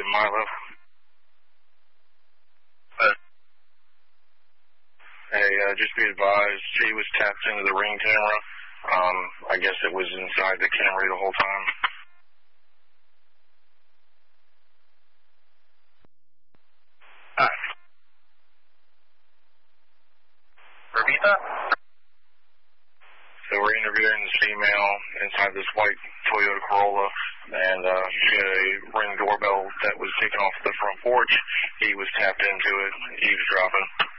Milo. Hey, just be advised, she was tapped into the Ring camera. I guess it was inside the Camry the whole time. Repeat that? So we're interviewing this female inside this white Toyota Corolla, and she had a Ring doorbell that was taken off the front porch. He was tapped into it, eavesdropping.